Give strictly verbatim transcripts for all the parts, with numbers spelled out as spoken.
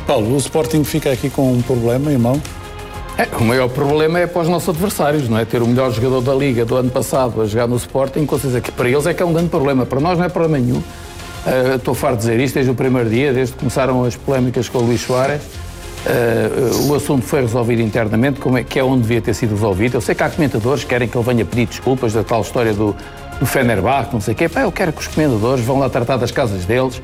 Paulo, o Sporting fica aqui com um problema em mão? É, o maior problema é para os nossos adversários, não é? Ter o melhor jogador da Liga do ano passado a jogar no Sporting, com certeza que para eles é que é um grande problema. Para nós não é problema nenhum. Uh, estou farto de dizer isto desde o primeiro dia, desde que começaram as polémicas com o Luís Soares. Uh, o assunto foi resolvido internamente, como é, que é onde devia ter sido resolvido. Eu sei que há comentadores que querem que ele venha pedir desculpas da tal história do, do Fenerbahçe, não sei o quê. Pá, eu quero que os comentadores vão lá tratar das casas deles.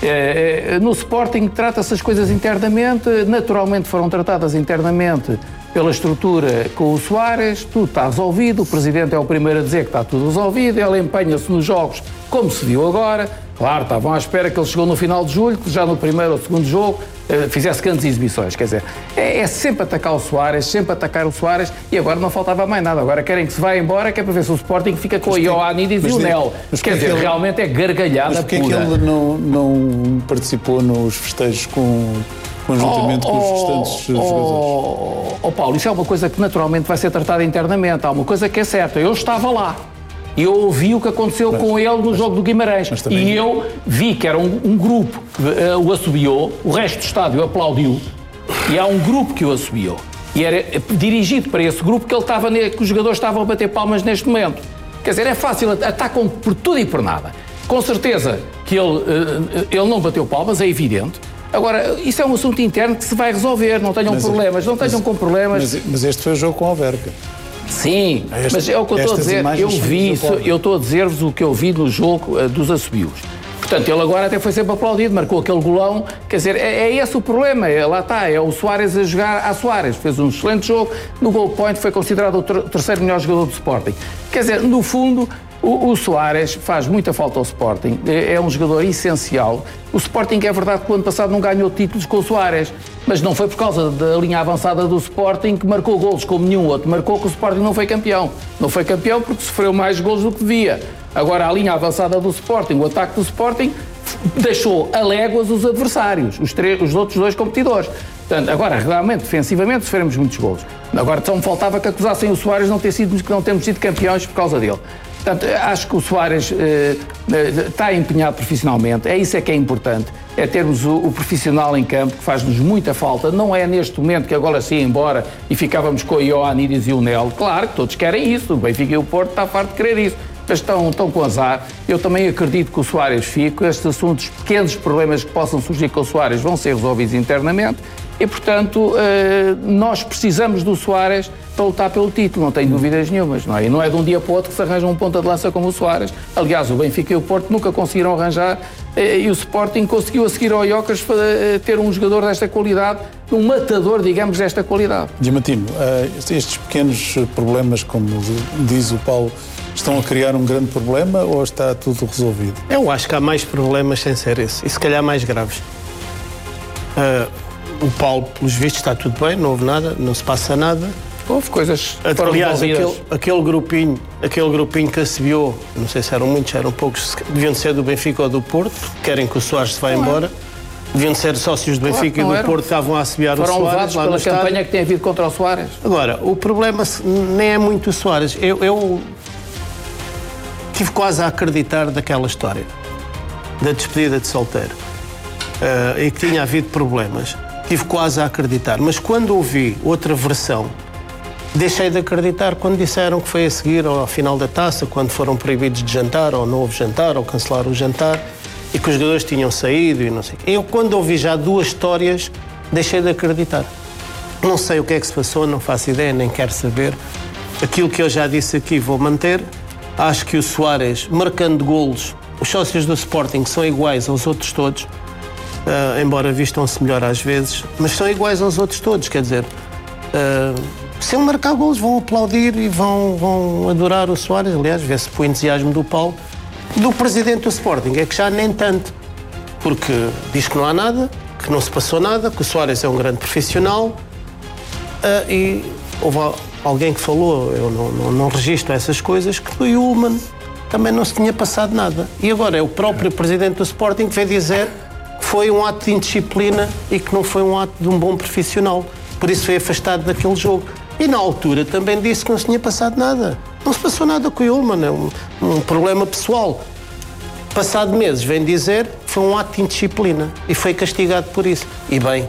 Uh, uh, no Sporting trata-se as coisas internamente, naturalmente foram tratadas internamente pela estrutura com o Soares, tudo está resolvido, o Presidente é o primeiro a dizer que está tudo resolvido, ele empenha-se nos jogos, como se viu agora. Claro, estavam à espera que ele chegou no final de julho, que já no primeiro ou segundo jogo eh, fizesse grandes exibições. Quer dizer, é, é sempre atacar o Soares, sempre atacar o Soares, e agora não faltava mais nada. Agora querem que se vá embora, que é para ver se o Sporting fica com mas a Ioannidis e o Nel. Quer dizer, ele, realmente é gargalhada mas pura. Mas porquê é que ele não, não participou nos festejos com... conjuntamente oh, com os restantes oh, jogadores? Oh, oh Paulo, isso é uma coisa que naturalmente vai ser tratada internamente. Há uma coisa que é certa, eu estava lá e eu ouvi o que aconteceu mas, com ele no mas, jogo do Guimarães também... e eu vi que era um, um grupo que uh, o assobiou, o resto do estádio aplaudiu e há um grupo que o assobiou e era dirigido para esse grupo que, ele estava, que os jogadores estavam a bater palmas neste momento. Quer dizer, é fácil, atacam por tudo e por nada. Com certeza que ele, uh, ele não bateu palmas, é evidente. Agora, isso é um assunto interno que se vai resolver, não tenham mas, problemas, não tenham mas, com problemas. Mas, mas este foi o jogo com a Alverca. Sim, este, mas é o que eu estou a dizer, eu vi isso, eu estou a dizer-vos o que eu vi no jogo uh, dos assobios. Portanto, ele agora até foi sempre aplaudido, marcou aquele golão, quer dizer, é, é esse o problema, é, lá está, é o Soares a jogar a Soares, fez um excelente jogo, no goal point foi considerado o ter terceiro melhor jogador do Sporting. Quer dizer, no fundo... O, o Soares faz muita falta ao Sporting, é, é um jogador essencial. O Sporting é verdade que o ano passado não ganhou títulos com o Soares, mas não foi por causa da linha avançada do Sporting que marcou golos como nenhum outro. Marcou que o Sporting não foi campeão. Não foi campeão porque sofreu mais golos do que devia. Agora a linha avançada do Sporting, o ataque do Sporting, deixou a léguas os adversários, os, três, os outros dois competidores. Portanto, agora, realmente, defensivamente, sofremos muitos golos. Agora, só me faltava que acusassem o Soares de não ter sido, que não termos sido campeões por causa dele. Portanto, acho que o Soares eh, está empenhado profissionalmente, é isso é que é importante, é termos o, o profissional em campo, que faz-nos muita falta, não é neste momento que agora se ia embora e ficávamos com o Ioannidis e o Nel, claro que todos querem isso, o Benfica e o Porto está farto de querer isso, mas estão, estão com azar, eu também acredito que o Soares fique, estes assuntos, pequenos problemas que possam surgir com o Soares vão ser resolvidos internamente e, portanto, eh, nós precisamos do Soares para lutar pelo título, não tenho dúvidas nenhumas, não é? E não é de um dia para o outro que se arranja um ponta de lança como o Soares. Aliás, o Benfica e o Porto nunca conseguiram arranjar e o Sporting conseguiu a seguir ao Iocas ter um jogador desta qualidade, um matador, digamos, desta qualidade. Diamantino, estes pequenos problemas, como diz o Paulo, estão a criar um grande problema ou está tudo resolvido? Eu acho que há mais problemas sem ser esse, e se calhar mais graves. Uh, o Paulo, pelos vistos, está tudo bem, não houve nada, não se passa nada. Houve coisas que foram Aliás, aquele, aquele, grupinho, aquele grupinho que assobiou, não sei se eram muitos, eram poucos, deviam ser do Benfica ou do Porto, querem que o Soares se vá não embora. É. Deviam ser sócios do Benfica claro, e do eram. Porto, estavam a assobiar o Soares. Foram levados pela campanha estádio. Que tem havido contra o Soares. Agora, o problema nem é muito o Soares. Eu, eu tive quase a acreditar daquela história, da despedida de solteiro, uh, e que tinha havido problemas. Tive quase a acreditar, mas quando ouvi outra versão, deixei de acreditar quando disseram que foi a seguir ao final da taça, quando foram proibidos de jantar, ou não houve jantar, ou cancelaram o jantar, e que os jogadores tinham saído e não sei. Eu, quando ouvi já duas histórias, deixei de acreditar. Não sei o que é que se passou, não faço ideia, nem quero saber. Aquilo que eu já disse aqui vou manter. Acho que o Soares, marcando golos, os sócios do Sporting são iguais aos outros todos, uh, embora vistam-se melhor às vezes, mas são iguais aos outros todos, quer dizer... Uh, Se ele marcar golos, vão aplaudir e vão, vão adorar o Soares. Aliás, vê-se o entusiasmo do Paulo. Do presidente do Sporting é que já nem tanto, porque diz que não há nada, que não se passou nada, que o Soares é um grande profissional uh, e houve alguém que falou, eu não, não, não registro essas coisas, que do Ullmann também não se tinha passado nada. E agora é o próprio presidente do Sporting que veio dizer que foi um ato de indisciplina e que não foi um ato de um bom profissional. Por isso foi afastado daquele jogo. E na altura também disse que não se tinha passado nada. Não se passou nada com o Ullmann, é um, um problema pessoal. Passado meses vem dizer que foi um ato de indisciplina e foi castigado por isso. E bem,